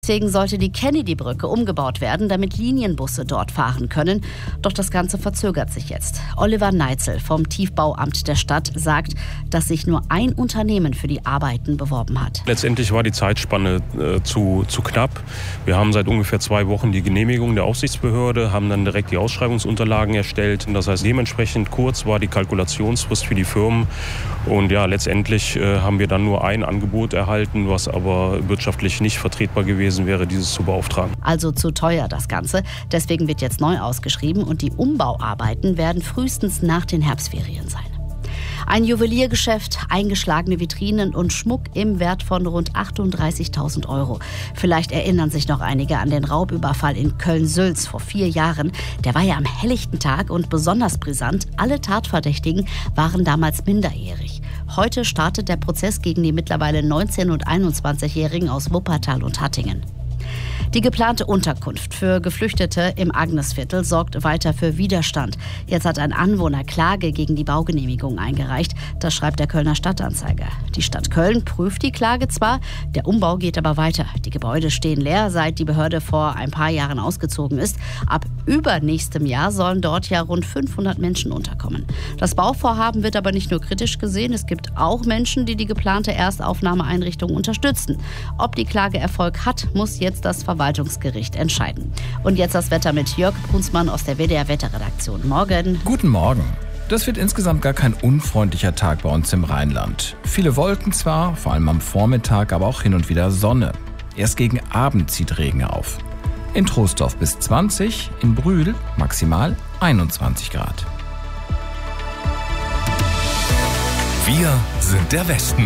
Deswegen sollte die Kennedy-Brücke umgebaut werden, damit Linienbusse dort fahren können. Doch das Ganze verzögert sich jetzt. Oliver Neitzel vom Tiefbauamt der Stadt sagt, dass sich nur ein Unternehmen für die Arbeiten beworben hat. Letztendlich war die Zeitspanne zu knapp. Wir haben seit ungefähr 2 Wochen die Genehmigung der Aufsichtsbehörde, haben dann direkt die Ausschreibungsunterlagen erstellt. Das heißt, dementsprechend kurz war die Kalkulationsfrist für die Firmen. Und ja, letztendlich haben wir dann nur ein Angebot erhalten, was aber wirtschaftlich nicht vertretbar gewesen wäre, dieses zu beauftragen. Also zu teuer das Ganze. Deswegen wird jetzt neu ausgeschrieben und die Umbauarbeiten werden frühestens nach den Herbstferien sein. Ein Juweliergeschäft, eingeschlagene Vitrinen und Schmuck im Wert von rund 38.000 €. Vielleicht erinnern sich noch einige an den Raubüberfall in Köln-Sülz vor 4 Jahren. Der war ja am helllichten Tag und besonders brisant. Alle Tatverdächtigen waren damals minderjährig. Heute startet der Prozess gegen die mittlerweile 19- und 21-Jährigen aus Wuppertal und Hattingen. Die geplante Unterkunft für Geflüchtete im Agnesviertel sorgt weiter für Widerstand. Jetzt hat ein Anwohner Klage gegen die Baugenehmigung eingereicht. Das schreibt der Kölner Stadtanzeiger. Die Stadt Köln prüft die Klage zwar, der Umbau geht aber weiter. Die Gebäude stehen leer, seit die Behörde vor ein paar Jahren ausgezogen ist. Ab übernächstem Jahr sollen dort ja rund 500 Menschen unterkommen. Das Bauvorhaben wird aber nicht nur kritisch gesehen, es gibt auch Menschen, die die geplante Erstaufnahmeeinrichtung unterstützen. Ob die Klage Erfolg hat, muss jetzt das Verwaltungsgericht entscheiden. Und jetzt das Wetter mit Jörg Brunsmann aus der WDR-Wetterredaktion. Morgen. Guten Morgen. Das wird insgesamt gar kein unfreundlicher Tag bei uns im Rheinland. Viele Wolken zwar, vor allem am Vormittag, aber auch hin und wieder Sonne. Erst gegen Abend zieht Regen auf. In Troisdorf bis 20, in Brühl maximal 21 Grad. Wir sind der Westen.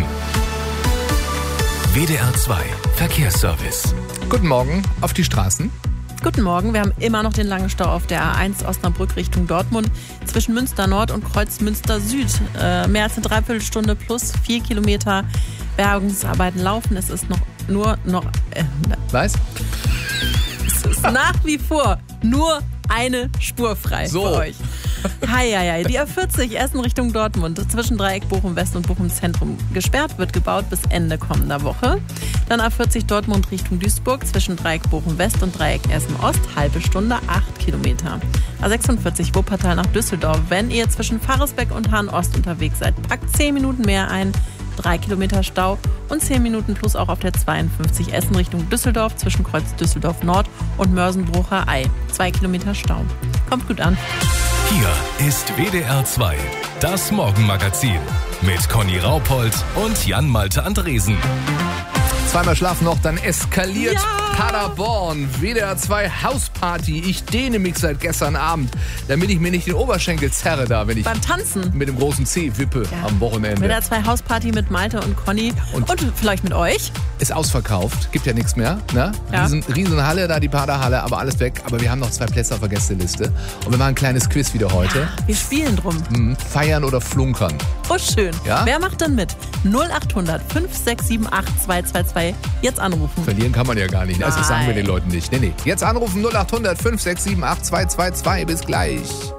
WDR 2 Verkehrsservice. Guten Morgen auf die Straßen. Guten Morgen, wir haben immer noch den langen Stau auf der A1 Osnabrück Richtung Dortmund zwischen Münster Nord und Kreuz Münster Süd. Mehr als eine Dreiviertelstunde plus 4 Kilometer Bergungsarbeiten laufen. Es ist Was? Es ist nach wie vor nur eine Spur frei für euch. Heieiei, die A40 Essen Richtung Dortmund zwischen Dreieck Bochum West und Bochum Zentrum gesperrt, wird gebaut bis Ende kommender Woche. Dann A40 Dortmund Richtung Duisburg zwischen Dreieck Bochum West und Dreieck Essen Ost, halbe Stunde 8 Kilometer. A46 Wuppertal nach Düsseldorf, wenn ihr zwischen Pfarresbeck und Hahn Ost unterwegs seid, packt 10 Minuten mehr ein. 3 Kilometer Stau und 10 Minuten plus auch auf der 52 Essen Richtung Düsseldorf zwischen Kreuz Düsseldorf Nord und Mörsenbrucher Ei. 2 Kilometer Stau. Kommt gut an. Hier ist WDR 2, das Morgenmagazin mit Conny Raupold und Jan-Malte Andresen. Zweimal schlafen noch, dann eskaliert Paderborn. WDR 2 Hausparty. Ich dehne mich seit gestern Abend, damit ich mir nicht den Oberschenkel zerre da, wenn ich beim Tanzen mit dem großen C wippe am Wochenende. WDR 2 Hausparty mit Malte und Conny und vielleicht mit euch. Ist ausverkauft, gibt ja nichts mehr. Ne? Ja. Riesen Halle da, die Paderhalle, aber alles weg. Aber wir haben noch 2 Plätze auf der Gästeliste. Und wir machen ein kleines Quiz wieder heute. Ja, wir spielen drum. Feiern oder flunkern. Oh, schön. Ja? Wer macht denn mit? 0800 5678 222. Jetzt anrufen. Verlieren kann man ja gar nicht. Also das sagen wir Nein. den Leuten nicht. Nee. Jetzt anrufen 0800 5678 222. Bis gleich.